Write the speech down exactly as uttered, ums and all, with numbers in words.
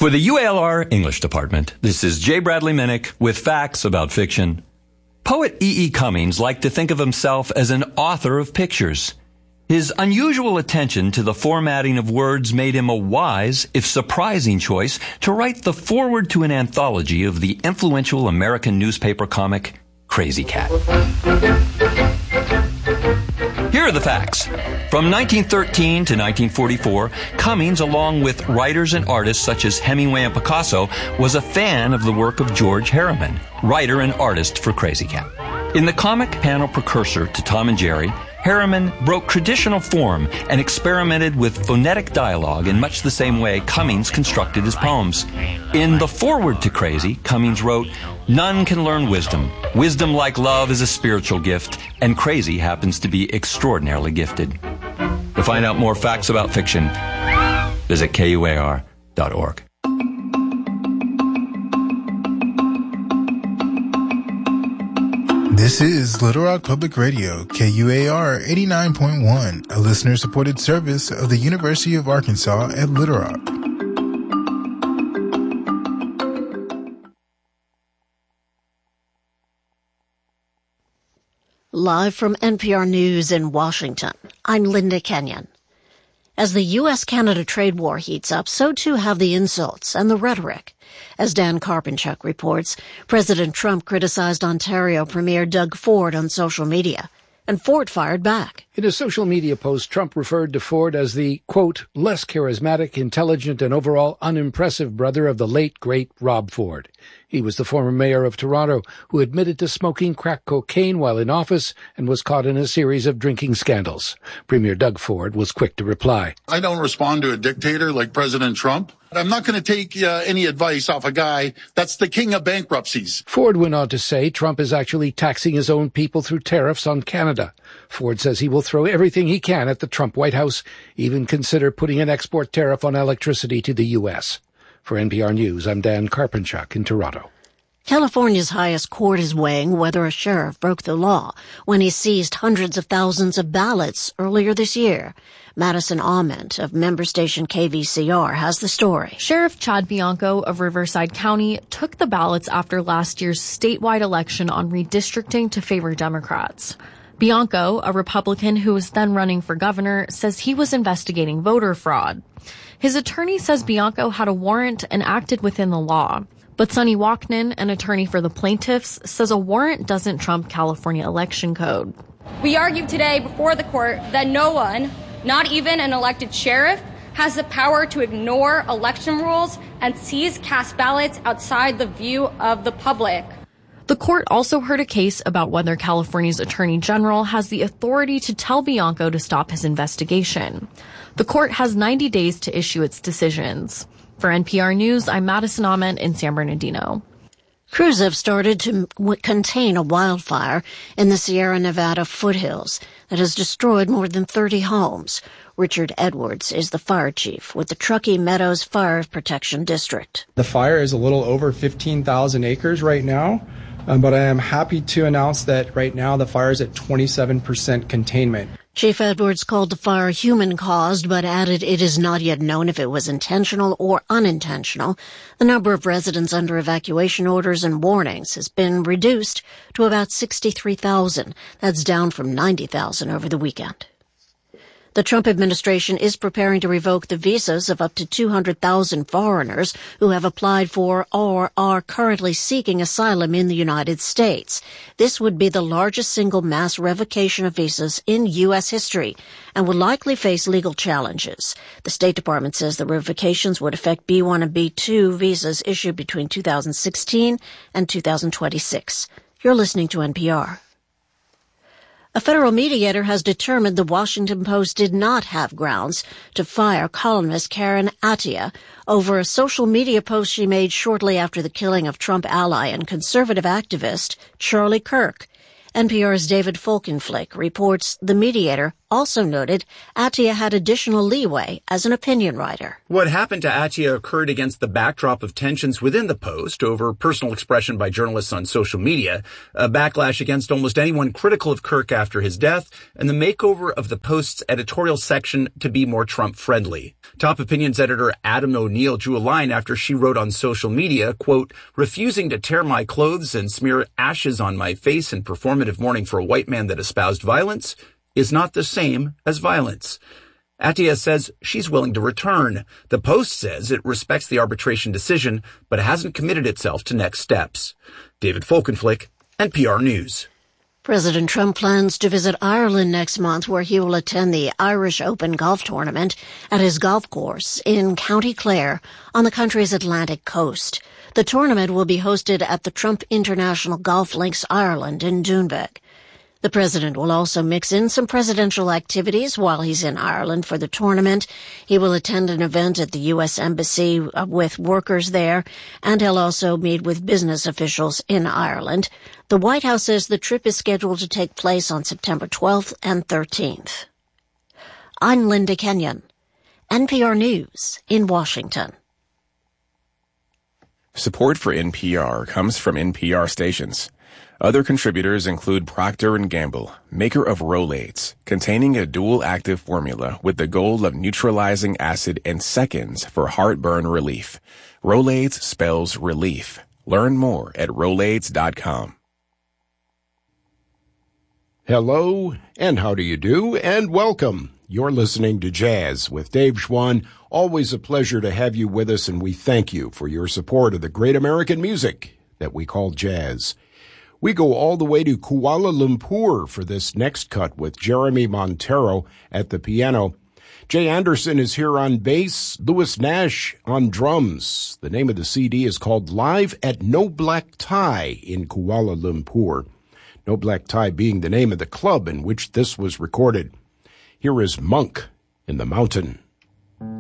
For the U A L R English Department, this is J. Bradley Minnick with facts about fiction. Poet E E. Cummings liked to think of himself as an author of pictures. His unusual attention to the formatting of words made him a wise, if surprising, choice to write the foreword to an anthology of the influential American newspaper comic Krazy Kat. Here are the facts. From nineteen thirteen to nineteen forty-four, Cummings, along with writers and artists such as Hemingway and Picasso, was a fan of the work of George Harriman, writer and artist for Krazy Kat. In the comic panel precursor to Tom and Jerry, Harriman broke traditional form and experimented with phonetic dialogue in much the same way Cummings constructed his poems. In the foreword to Krazy, Cummings wrote, "None can learn wisdom. Wisdom, like love, is a spiritual gift, and Krazy happens to be extraordinarily gifted." To find out more facts about fiction, visit K U A R dot org. This is Little Rock Public Radio, K U A R eighty-nine point one, a listener-supported service of the University of Arkansas at Little Rock. Live from N P R News in Washington, I'm Linda Kenyon. As the U S Canada trade war heats up, so too have the insults and the rhetoric. As Dan Karpenchuk reports, President Trump criticized Ontario Premier Doug Ford on social media, and Ford fired back. In a social media post, Trump referred to Ford as the, quote, less charismatic, intelligent, and overall unimpressive brother of the late, great Rob Ford. He was the former mayor of Toronto who admitted to smoking crack cocaine while in office and was caught in a series of drinking scandals. Premier Doug Ford was quick to reply. I don't respond to a dictator like President Trump. I'm not going to take uh, any advice off a guy that's the king of bankruptcies. Ford went on to say Trump is actually taxing his own people through tariffs on Canada. Ford says he will throw everything he can at the Trump White House, even consider putting an export tariff on electricity to the U S. For N P R News, I'm Dan Karpenchuk in Toronto. California's highest court is weighing whether a sheriff broke the law when he seized hundreds of thousands of ballots earlier this year. Madison Ament of member station K V C R has the story. Sheriff Chad Bianco of Riverside County took the ballots after last year's statewide election on redistricting to favor Democrats. Bianco, a Republican who was then running for governor, says he was investigating voter fraud. His attorney says Bianco had a warrant and acted within the law. But Sonny Wachman, an attorney for the plaintiffs, says a warrant doesn't trump California election code. We argued today before the court that no one, not even an elected sheriff, has the power to ignore election rules and seize cast ballots outside the view of the public. The court also heard a case about whether California's Attorney General has the authority to tell Bianco to stop his investigation. The court has ninety days to issue its decisions. For N P R News, I'm Madison Ament in San Bernardino. Crews have started to w- contain a wildfire in the Sierra Nevada foothills that has destroyed more than thirty homes. Richard Edwards is the fire chief with the Truckee Meadows Fire Protection District. The fire is a little over fifteen thousand acres right now, um, but I am happy to announce that right now the fire is at twenty-seven percent containment. Chief Edwards called the fire human-caused, but added it is not yet known if it was intentional or unintentional. The number of residents under evacuation orders and warnings has been reduced to about sixty-three thousand. That's down from ninety thousand over the weekend. The Trump administration is preparing to revoke the visas of up to two hundred thousand foreigners who have applied for or are currently seeking asylum in the United States. This would be the largest single mass revocation of visas in U S history and would likely face legal challenges. The State Department says the revocations would affect B one and B two visas issued between two thousand sixteen and two thousand twenty-six. You're listening to N P R. A federal mediator has determined the Washington Post did not have grounds to fire columnist Karen Attiah over a social media post she made shortly after the killing of Trump ally and conservative activist Charlie Kirk. N P R's David Folkenflik reports the mediator also noted Attia had additional leeway as an opinion writer. What happened to Attia occurred against the backdrop of tensions within the Post over personal expression by journalists on social media, a backlash against almost anyone critical of Kirk after his death, and the makeover of the Post's editorial section to be more Trump-friendly. Top opinions editor Adam O'Neill drew a line after she wrote on social media, quote, refusing to tear my clothes and smear ashes on my face in performative mourning for a white man that espoused violence is not the same as violence. Attia says she's willing to return. The Post says it respects the arbitration decision, but hasn't committed itself to next steps. David Folkenflik, N P R News. President Trump plans to visit Ireland next month, where he will attend the Irish Open golf tournament at his golf course in County Clare on the country's Atlantic coast. The tournament will be hosted at the Trump International Golf Links Ireland in Doonbeg. The president will also mix in some presidential activities while he's in Ireland for the tournament. He will attend an event at the U S Embassy with workers there, and he'll also meet with business officials in Ireland. The White House says the trip is scheduled to take place on September twelfth and thirteenth. I'm Linda Kenyon, N P R News in Washington. Support for N P R comes from N P R stations. Other contributors include Procter and Gamble, maker of Rolaids, containing a dual-active formula with the goal of neutralizing acid in seconds for heartburn relief. Rolaids spells relief. Learn more at Rolaids dot com. Hello, and how do you do, and welcome. You're listening to Jazz with Dave Schwann. Always a pleasure to have you with us, and we thank you for your support of the great American music that we call jazz. We go all the way to Kuala Lumpur for this next cut with Jeremy Montero at the piano. Jay Anderson is here on bass, Louis Nash on drums. The name of the C D is called Live at No Black Tie in Kuala Lumpur. No Black Tie being the name of the club in which this was recorded. Here is Monk in the Mountain.